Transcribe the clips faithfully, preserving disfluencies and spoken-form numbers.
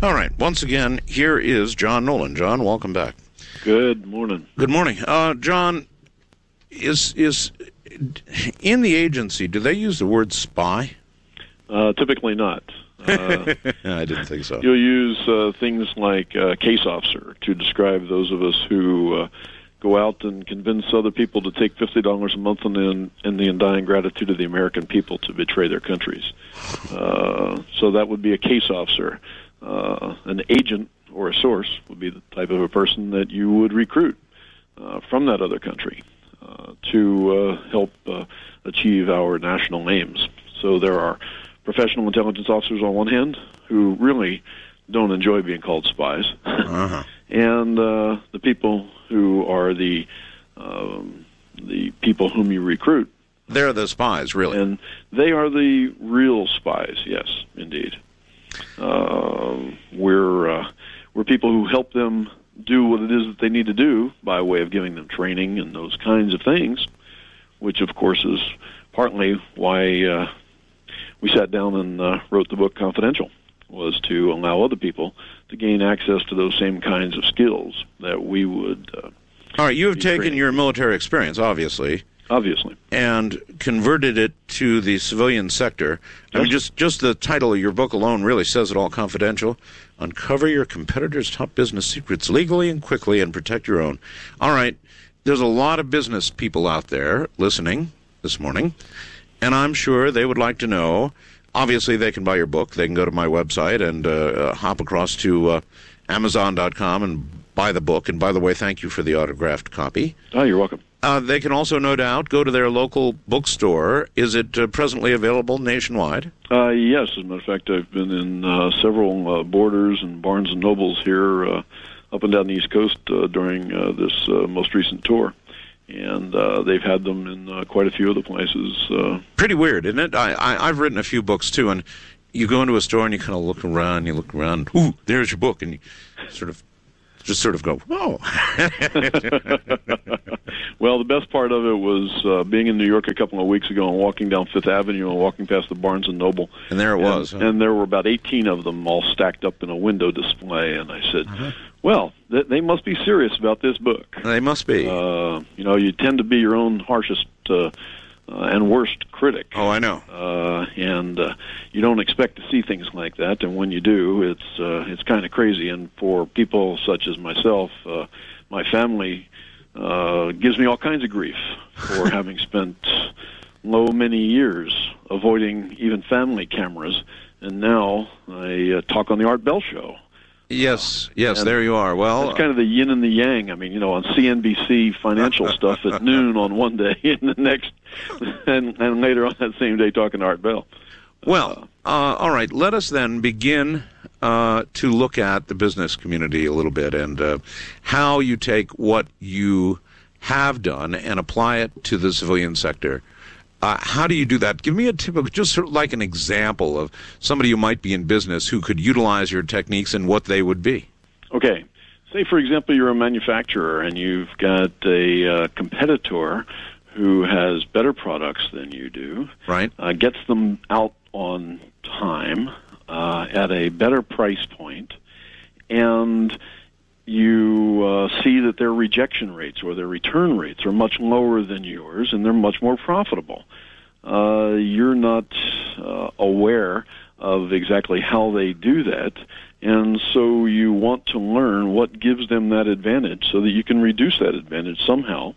All right. Once again, here is John Nolan. John, welcome back. Good morning. Good morning. Uh, John, is is in the agency, do they use the word spy? Uh, typically not. Uh, I didn't think so. You'll use uh, things like uh, case officer to describe those of us who uh, go out and convince other people to take fifty dollars a month in the, in the undying gratitude of the American people to betray their countries. Uh, so that would be a case officer. Uh, an agent or a source would be the type of a person that you would recruit uh, from that other country uh, to uh, help uh, achieve our national aims. So there are professional intelligence officers on one hand who really don't enjoy being called spies, uh-huh. and uh, the people who are the um, the people whom you recruit. They're the spies, really. And they are the real spies, yes, indeed. Uh, we're uh, we're people who help them do what it is that they need to do by way of giving them training and those kinds of things, which of course is partly why uh, we sat down and uh, wrote the book Confidential, was to allow other people to gain access to those same kinds of skills that we would. Uh, All right, you have taken training. your military experience, obviously. Obviously. And converted it to the civilian sector. I Yes. mean, just, just the title of your book alone really says it all. Confidential. Uncover your competitors' top business secrets legally and quickly and protect your own. All right, there's a lot of business people out there listening this morning, and I'm sure they would like to know. Obviously, they can buy your book. They can go to my website and uh, uh, hop across to uh, Amazon dot com and buy the book. And by the way, thank you for the autographed copy. Oh, you're welcome. Uh, they can also, no doubt, go to their local bookstore. Is it uh, presently available nationwide? Uh, yes, as a matter of fact, I've been in uh, several uh, Borders and Barnes and Nobles here uh, up and down the East Coast uh, during uh, this uh, most recent tour. And uh, they've had them in uh, quite a few other places. Uh, Pretty weird, isn't it? I, I, I've written a few books, too, and you go into a store and you kind of look around, you look around, ooh, there's your book, and you sort of just sort of go, whoa. Well, the best part of it was uh, being in New York a couple of weeks ago and walking down Fifth Avenue and walking past the Barnes and Noble. And there it and, was. Huh? And there were about eighteen of them all stacked up in a window display. And I said, uh-huh. well, th- they must be serious about this book. They must be. Uh, you know, you tend to be your own harshest uh, uh, and worst critic. Oh, I know. Uh, and uh, you don't expect to see things like that, and when you do, it's uh, it's kind of crazy. And for people such as myself, uh, my family uh, gives me all kinds of grief for having spent low many years avoiding even family cameras, and now I uh, talk on the Art Bell Show. Yes, yes, and there you are. Well, it's kind of the yin and the yang. I mean, you know, on C N B C financial stuff at noon on one day, and the next, and, and later on that same day talking to Art Bell. Well, uh, all right. Let us then begin uh, to look at the business community a little bit and uh, how you take what you have done and apply it to the civilian sector. Uh, how do you do that? Give me a typical, just sort of like an example of somebody who might be in business who could utilize your techniques and what they would be. Okay. Say, for example, you're a manufacturer and you've got a uh, competitor who has better products than you do, right? Uh, gets them out on time uh, at a better price point, and you uh, see that their rejection rates or their return rates are much lower than yours, and they're much more profitable. Uh, you're not uh, aware of exactly how they do that, and so you want to learn what gives them that advantage so that you can reduce that advantage somehow.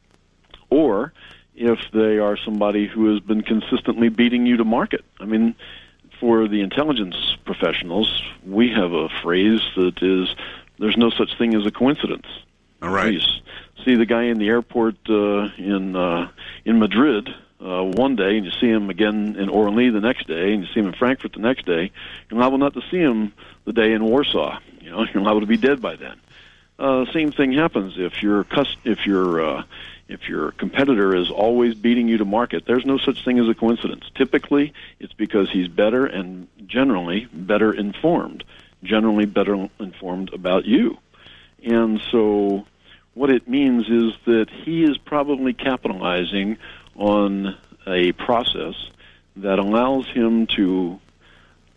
Or if they are somebody who has been consistently beating you to market. I mean, for the intelligence professionals, we have a phrase that is, there's no such thing as a coincidence. All right. You see the guy in the airport uh, in uh, in Madrid uh, one day, and you see him again in Orly the next day, and you see him in Frankfurt the next day. You're liable not to see him the day in Warsaw. You know, you're liable to be dead by then. Uh, same thing happens if your cus- if your uh, if your competitor is always beating you to market. There's no such thing as a coincidence. Typically, it's because he's better and generally better informed, generally better informed about you. And so what it means is that he is probably capitalizing on a process that allows him to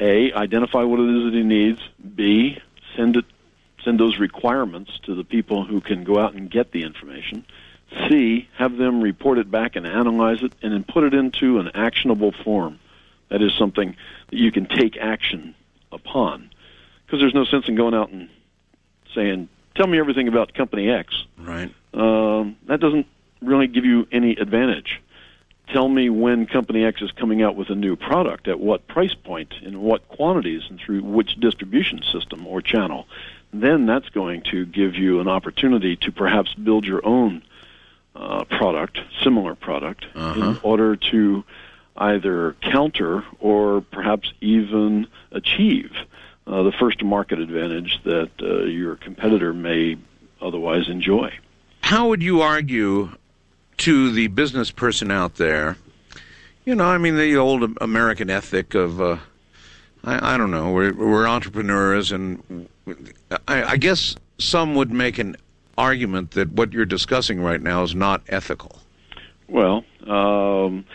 A, identify what it is that he needs. B, send it, send those requirements to the people who can go out and get the information. C, have them report it back and analyze it, and then put it into an actionable form. That is something that you can take action upon. Because there's no sense in going out and saying, tell me everything about company X. Right. Um, that doesn't really give you any advantage. Tell me when company X is coming out with a new product, at what price point, in what quantities, and through which distribution system or channel. Then that's going to give you an opportunity to perhaps build your own uh, product, similar product, uh-huh. in order to either counter or perhaps even achieve uh, the first-to-market advantage that uh, your competitor may otherwise enjoy. How would you argue to the business person out there, you know, I mean, the old American ethic of, uh, I, I don't know, we're, we're entrepreneurs, and I, I guess some would make an argument that what you're discussing right now is not ethical. Well, um,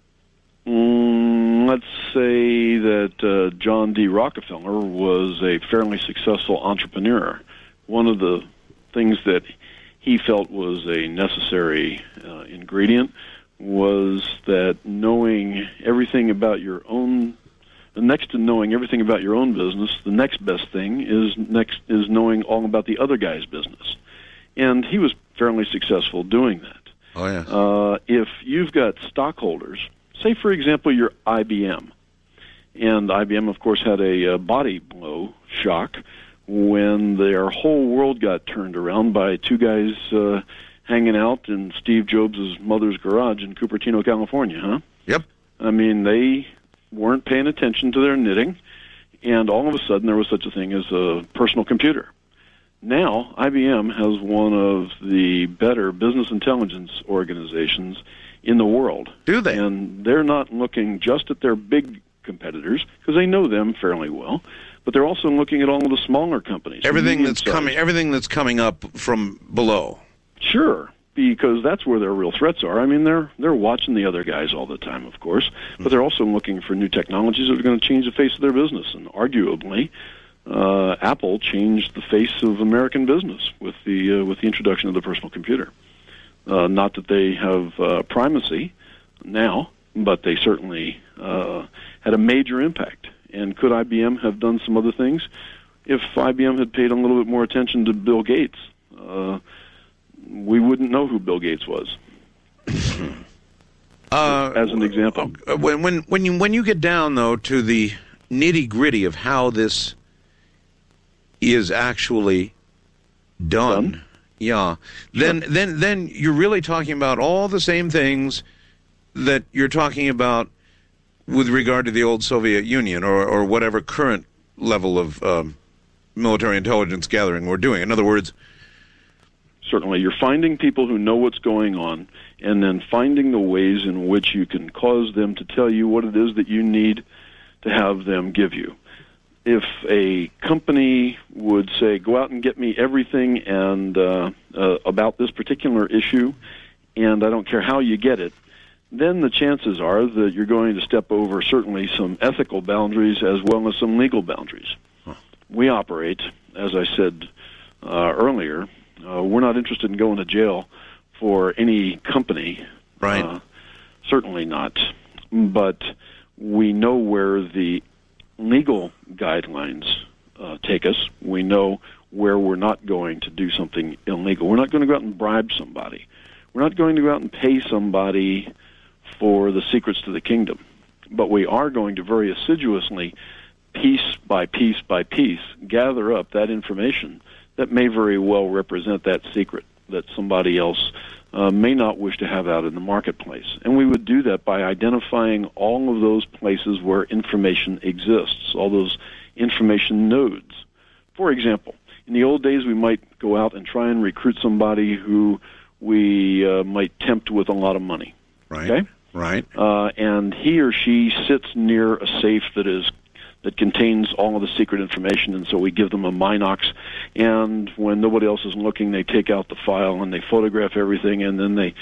mm, let's say that uh, John D. Rockefeller was a fairly successful entrepreneur. One of the things that he felt was a necessary uh, ingredient was that knowing everything about your own, next to knowing everything about your own business, the next best thing is next is knowing all about the other guy's business. And he was fairly successful doing that. Oh, yes. Uh, if you've got stockholders, say, for example, you're I B M, and I B M, of course, had a uh, body blow shock when their whole world got turned around by two guys uh, hanging out in Steve Jobs' mother's garage in Cupertino, California, huh? Yep. I mean, they weren't paying attention to their knitting, and all of a sudden there was such a thing as a personal computer. Now, I B M has one of the better business intelligence organizations in the world. Do they? And they're not looking just at their big competitors, because they know them fairly well, but they're also looking at all of the smaller companies. Everything that's coming, everything that's coming up from below. Sure, because that's where their real threats are. I mean, they're they're watching the other guys all the time, of course, but they're also looking for new technologies that are going to change the face of their business. And arguably, uh, Apple changed the face of American business with the uh, with the introduction of the personal computer. Uh, not that they have uh, primacy now, but they certainly uh, had a major impact. And could I B M have done some other things? If I B M had paid a little bit more attention to Bill Gates, uh, we wouldn't know who Bill Gates was. Uh, as an example. When when when you when you get down though to the nitty gritty of how this is actually done, done? yeah, then Sure. then then you're really talking about all the same things that you're talking about with regard to the old Soviet Union or, or whatever current level of um, military intelligence gathering we're doing. In other words, certainly, you're finding people who know what's going on, and then finding the ways in which you can cause them to tell you what it is that you need to have them give you. If a company would say, go out and get me everything and uh, uh, about this particular issue, and I don't care how you get it, then the chances are that you're going to step over certainly some ethical boundaries as well as some legal boundaries. Huh. We operate, as I said uh, earlier, uh, we're not interested in going to jail for any company. Right. Uh, certainly not. But we know where the legal guidelines uh, take us. We know where we're not going to do something illegal. We're not going to go out and bribe somebody. We're not going to go out and pay somebody for the secrets to the kingdom. But we are going to very assiduously, piece by piece by piece, gather up that information that may very well represent that secret that somebody else uh, may not wish to have out in the marketplace. And we would do that by identifying all of those places where information exists, all those information nodes. For example, in the old days, we might go out and try and recruit somebody who we uh, might tempt with a lot of money. Right. Okay? Right. Uh, and he or she sits near a safe that is that contains all of the secret information, and so we give them a Minox, and when nobody else is looking, they take out the file and they photograph everything, and then they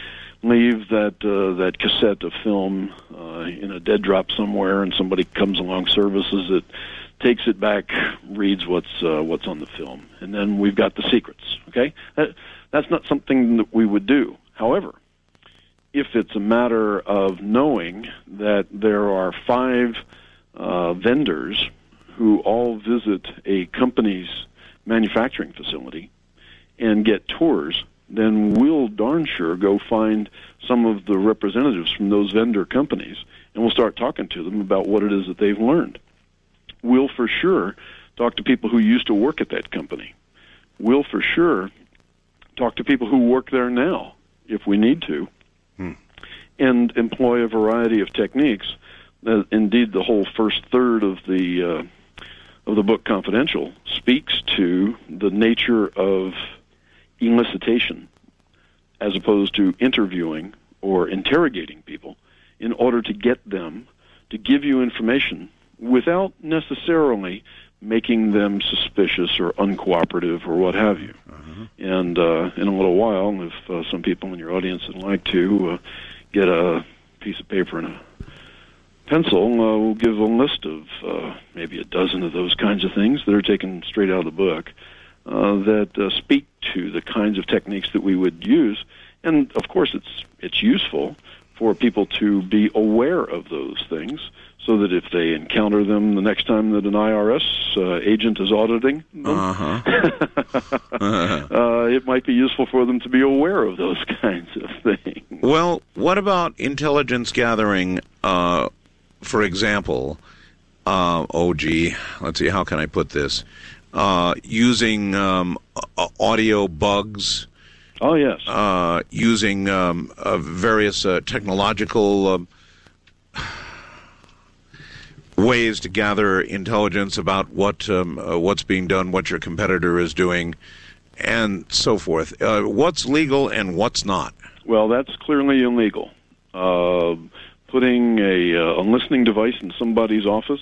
leave that uh, that cassette of film uh, in a dead drop somewhere, and somebody comes along, services it, takes it back, reads what's uh, what's on the film, and then we've got the secrets. Okay, that, that's not something that we would do. However, if it's a matter of knowing that there are five uh, vendors who all visit a company's manufacturing facility and get tours, then we'll darn sure go find some of the representatives from those vendor companies, and we'll start talking to them about what it is that they've learned. We'll for sure talk to people who used to work at that company. We'll for sure talk to people who work there now, if we need to, hmm. and employ a variety of techniques. Uh, indeed, the whole first third of the uh, of the book, Confidential, speaks to the nature of elicitation as opposed to interviewing or interrogating people in order to get them to give you information without necessarily making them suspicious or uncooperative or what have you. Uh-huh. And uh, in a little while, if uh, some people in your audience would like to uh, get a piece of paper and a pencil, uh, we'll give a list of uh, maybe a dozen of those kinds of things that are taken straight out of the book uh, that uh, speak to the kinds of techniques that we would use. And, of course, it's it's useful for people to be aware of those things so that if they encounter them the next time that an I R S uh, agent is auditing them, uh-huh. uh, it might be useful for them to be aware of those kinds of things. Well, what about intelligence gathering, uh, for example, uh, oh, gee, let's see, how can I put this? Uh, using um, audio bugs. Oh, yes. Uh, using um, uh, various uh, technological uh, ways to gather intelligence about what um, uh, what's being done, what your competitor is doing, and so forth. Uh, what's legal and what's not? Well, that's clearly illegal. Uh, putting a, uh, a listening device in somebody's office,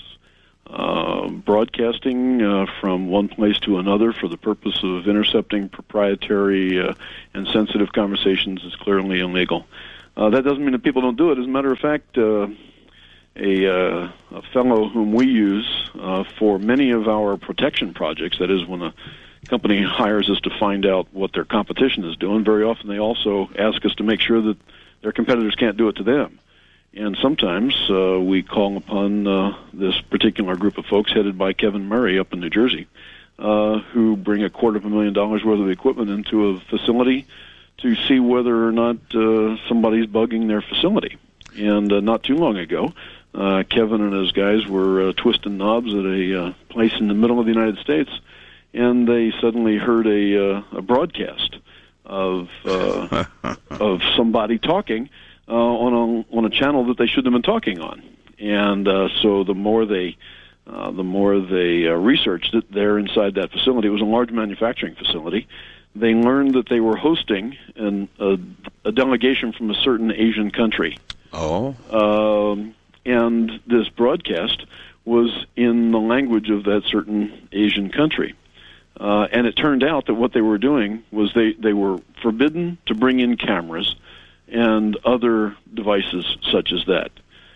uh, broadcasting uh, from one place to another for the purpose of intercepting proprietary uh, and sensitive conversations is clearly illegal. Uh, that doesn't mean that people don't do it. As a matter of fact, uh, a, uh, a fellow whom we use uh, for many of our protection projects, that is when a company hires us to find out what their competition is doing, very often they also ask us to make sure that their competitors can't do it to them. And sometimes uh, we call upon uh, this particular group of folks headed by Kevin Murray up in New Jersey, uh, who bring a quarter of a million dollars worth of equipment into a facility to see whether or not uh, somebody's bugging their facility. And uh, not too long ago, uh, Kevin and his guys were uh, twisting knobs at a uh, place in the middle of the United States, and they suddenly heard a, uh, a broadcast of uh, of somebody talking uh, on a on a channel that they shouldn't have been talking on. And uh, so the more they uh, the more they uh, researched it there inside that facility, it was a large manufacturing facility. They learned that they were hosting an, a, a delegation from a certain Asian country. Oh. Um, and this broadcast was in the language of that certain Asian country. Uh, and it turned out that what they were doing was they, they were forbidden to bring in cameras and other devices such as that.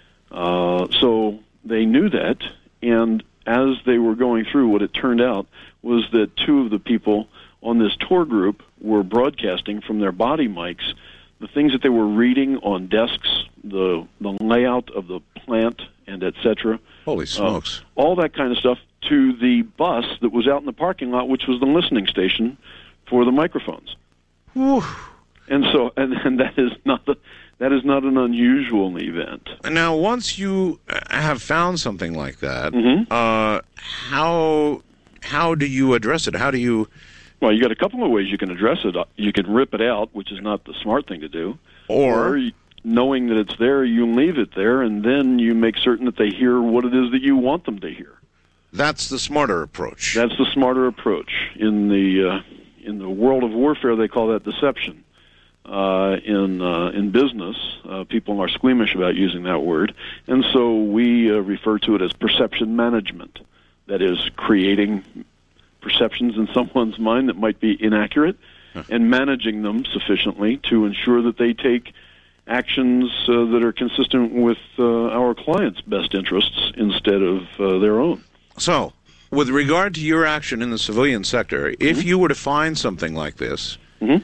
Uh, so they knew that, and as they were going through, what it turned out was that two of the people on this tour group were broadcasting from their body mics the things that they were reading on desks, the the layout of the plant, and et cetera. Holy smokes. Uh, all that kind of stuff to the bus that was out in the parking lot, which was the listening station for the microphones. Whew. And so, and, and that is not the, that is not an unusual event. Now, once you have found something like that, mm-hmm. uh, how how do you address it? How do you? Well, you got a couple of ways you can address it. You can rip it out, which is not the smart thing to do. Or, or knowing that it's there, you leave it there, and then you make certain that they hear what it is that you want them to hear. That's the smarter approach. That's the smarter approach. In the uh, in the world of warfare, they call that deception. Uh, in uh, in business, uh, people are squeamish about using that word, and so we uh, refer to it as perception management. That is, creating perceptions in someone's mind that might be inaccurate, huh. and managing them sufficiently to ensure that they take actions uh, that are consistent with uh, our clients' best interests instead of uh, their own. So, with regard to your action in the civilian sector, mm-hmm. if you were to find something like this, mm-hmm.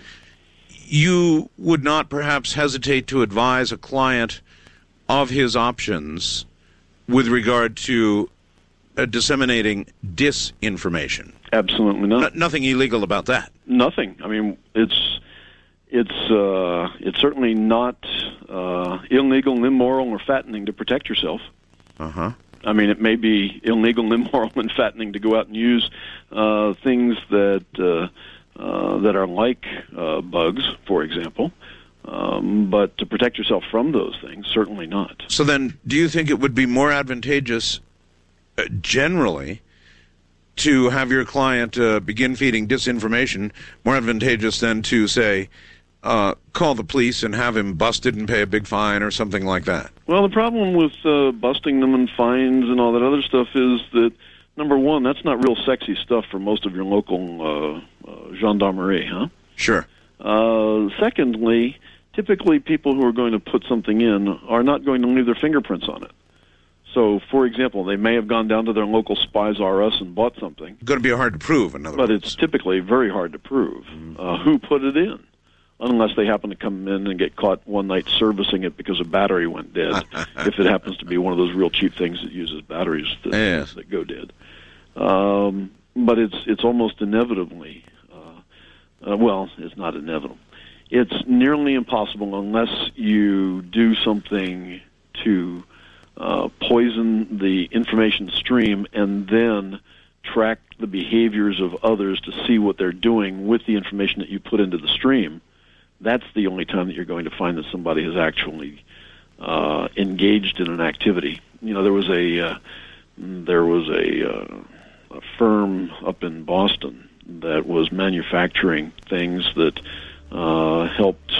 you would not perhaps hesitate to advise a client of his options with regard to uh, disseminating disinformation? Absolutely not. N- nothing illegal about that. Nothing. I mean, it's it's uh, it's certainly not uh, illegal, immoral, or fattening to protect yourself. Uh-huh. I mean, it may be illegal, immoral, and fattening to go out and use uh, things that uh, uh, that are like uh, bugs, for example. Um, but to protect yourself from those things, certainly not. So then, do you think it would be more advantageous, uh, generally, to have your client uh, begin feeding disinformation, more advantageous than to, say, uh, call the police and have him busted and pay a big fine or something like that? Well, the problem with uh, busting them and fines and all that other stuff is that, number one, that's not real sexy stuff for most of your local uh, uh, gendarmerie, huh? Sure. Uh, secondly, typically people who are going to put something in are not going to leave their fingerprints on it. So, for example, they may have gone down to their local Spies R Us and bought something. Going to be hard to prove, in other but words. It's typically very hard to prove uh, who put it in, unless they happen to come in and get caught one night servicing it because a battery went dead, if it happens to be one of those real cheap things that uses batteries that, yes. that go dead. Um, but it's it's almost inevitably, uh, uh, well, it's not inevitable. It's nearly impossible unless you do something to uh, poison the information stream and then track the behaviors of others to see what they're doing with the information that you put into the stream. That's the only time that you're going to find that somebody has actually uh, engaged in an activity. You know, there was a uh, there was a, uh, a firm up in Boston that was manufacturing things that Uh, helped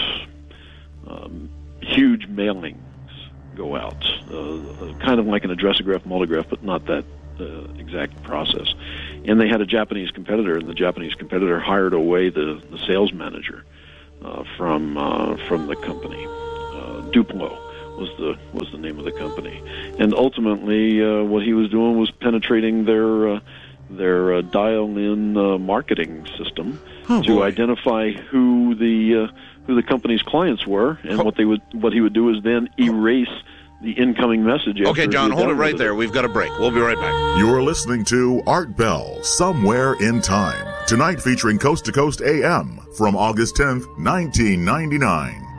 um, huge mailings go out, uh, kind of like an addressograph, multigraph, but not that uh, exact process. And they had a Japanese competitor, and the Japanese competitor hired away the, the sales manager uh, from uh, from the company. Uh, Duplo was the was the name of the company, and ultimately, uh, what he was doing was penetrating their uh, their uh, dial-in uh, marketing system. Oh, to boy. Identify who the uh, who the company's clients were, and oh. what they would what he would do is then erase the incoming message. Okay, John, hold it right there. We've got a break. We'll be right back. You're listening to Art Bell, Somewhere in Time, tonight featuring Coast to Coast A M from August tenth, nineteen ninety-nine.